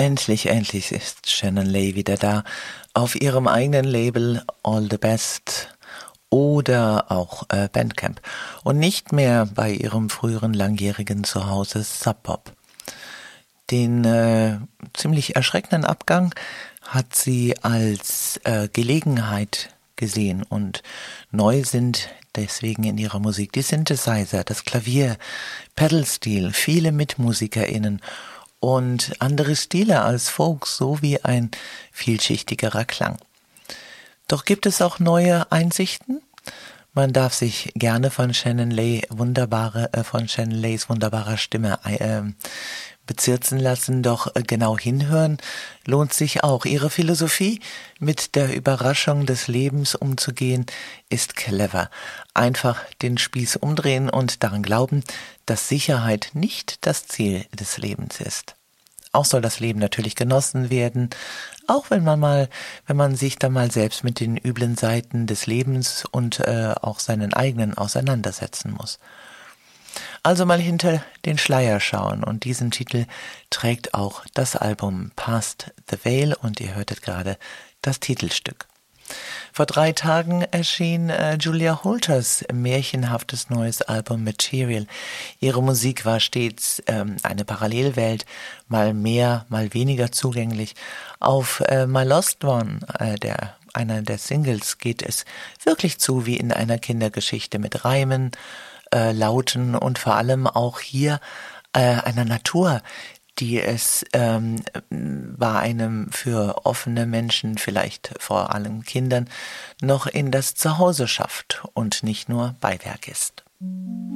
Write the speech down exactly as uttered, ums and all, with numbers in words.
Endlich, endlich ist Shannon Lay wieder da, auf ihrem eigenen Label All the Best oder auch äh, Bandcamp und nicht mehr bei ihrem früheren langjährigen Zuhause Sub Pop. Den äh, ziemlich erschreckenden Abgang hat sie als äh, Gelegenheit gesehen und neu sind deswegen in ihrer Musik die Synthesizer, das Klavier, Pedalsteel, viele MitmusikerInnen und andere Stile als Folk sowie ein vielschichtigerer Klang. Doch gibt es auch neue Einsichten? Man darf sich gerne von Shannon Lay wunderbare, äh, von Shannon Lays wunderbarer Stimme äh, bezirzen lassen, doch äh, genau hinhören lohnt sich auch. Ihre Philosophie, mit der Überraschung des Lebens umzugehen, ist clever. Einfach den Spieß umdrehen und daran glauben, dass Sicherheit nicht das Ziel des Lebens ist. Auch soll das Leben natürlich genossen werden, auch wenn man mal, wenn man sich dann mal selbst mit den üblen Seiten des Lebens und äh, auch seinen eigenen auseinandersetzen muss. Also mal hinter den Schleier schauen, und diesen Titel trägt auch das Album Past the Veil und ihr hörtet gerade das Titelstück. Vor drei Tagen erschien äh, Julia Holters märchenhaftes neues Album Material. Ihre Musik war stets ähm, eine Parallelwelt, mal mehr, mal weniger zugänglich. Auf äh, My Lost One, äh, der einer der Singles, geht es wirklich zu wie in einer Kindergeschichte mit Reimen, äh, Lauten und vor allem auch hier äh, einer Natur, die es ähm, bei einem für offene Menschen, vielleicht vor allem Kindern, noch in das Zuhause schafft und nicht nur Beiwerk ist.